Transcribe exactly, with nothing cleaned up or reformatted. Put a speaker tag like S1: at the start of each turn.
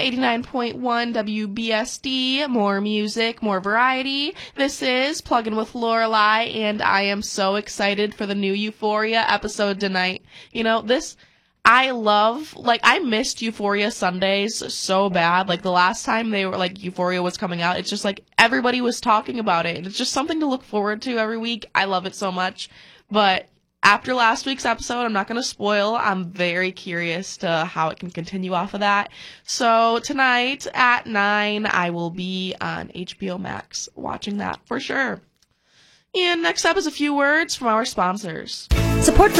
S1: eighty-nine point one W B S D, more music, more variety. This is Plugin with Lorelai, and I am so excited for the new Euphoria episode tonight. You know, this, I love, like, I missed Euphoria Sundays so bad. Like, the last time they were, like, Euphoria was coming out, it's just, like, everybody was talking about it, and it's just something to look forward to every week. I love it so much, but after last week's episode, I'm not going to spoil. I'm very curious to how it can continue off of that. So tonight at nine, I will be on H B O Max watching that for sure. And next up is a few words from our sponsors.
S2: Support